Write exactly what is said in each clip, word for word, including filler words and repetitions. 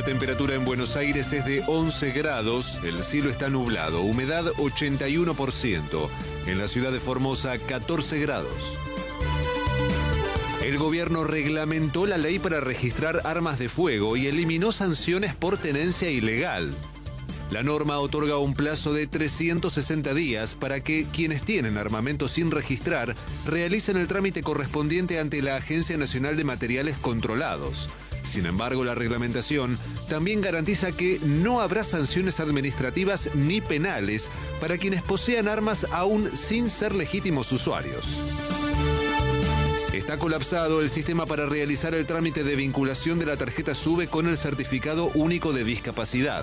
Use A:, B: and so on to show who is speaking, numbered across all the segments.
A: temperatura en Buenos Aires es de once grados, el cielo está nublado, humedad ochenta y uno por ciento. En la ciudad de Formosa, catorce grados. El gobierno reglamentó la ley para registrar armas de fuego y eliminó sanciones por tenencia ilegal. La norma otorga un plazo de trescientos sesenta días para que quienes tienen armamento sin registrar realicen el trámite correspondiente ante la Agencia Nacional de Materiales Controlados. Sin embargo, la reglamentación también garantiza que no habrá sanciones administrativas ni penales para quienes posean armas aún sin ser legítimos usuarios. Está colapsado el sistema para realizar el trámite de vinculación de la tarjeta SUBE con el Certificado Único de Discapacidad.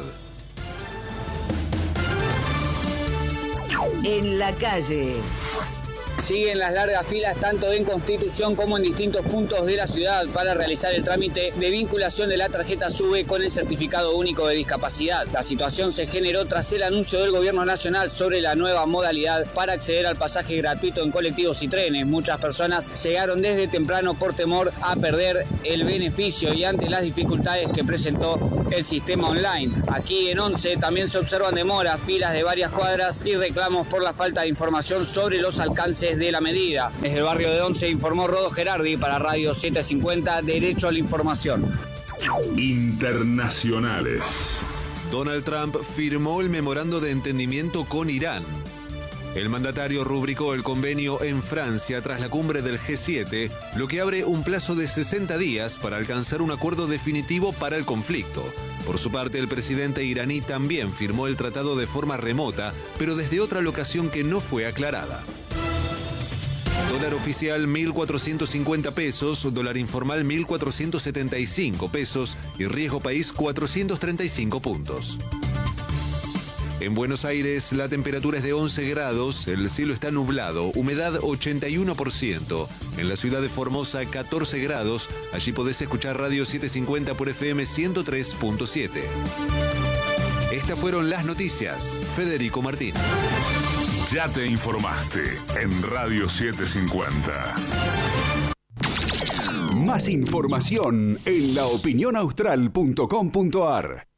B: En la calle.
C: Siguen las largas filas tanto en Constitución como en distintos puntos de la ciudad para realizar el trámite de vinculación de la tarjeta SUBE con el Certificado Único de Discapacidad. La situación se generó tras el anuncio del Gobierno Nacional sobre la nueva modalidad para acceder al pasaje gratuito en colectivos y trenes. Muchas personas llegaron desde temprano por temor a perder el beneficio y ante las dificultades que presentó el sistema online. Aquí en Once también se observan demoras, filas de varias cuadras y reclamos por la falta de información sobre los alcances de la medida. Desde el barrio de Once informó Rodo Gerardi para Radio setecientos cincuenta, Derecho a la Información.
D: Internacionales.
A: Donald Trump firmó el memorando de entendimiento con Irán. El mandatario rubricó el convenio en Francia tras la cumbre del G siete, lo que abre un plazo de sesenta días para alcanzar un acuerdo definitivo para el conflicto. Por su parte, el presidente iraní también firmó el tratado de forma remota, pero desde otra locación que no fue aclarada. Dólar oficial mil cuatrocientos cincuenta pesos, dólar informal mil cuatrocientos setenta y cinco pesos y riesgo país cuatrocientos treinta y cinco puntos. En Buenos Aires la temperatura es de once grados, el cielo está nublado, humedad ochenta y uno por ciento. En la ciudad de Formosa catorce grados, allí podés escuchar Radio setecientos cincuenta por F M ciento tres punto siete. Estas fueron las noticias. Federico Martín.
D: Ya te informaste en Radio setecientos cincuenta.
E: Más información en la opinión austral punto com punto a r.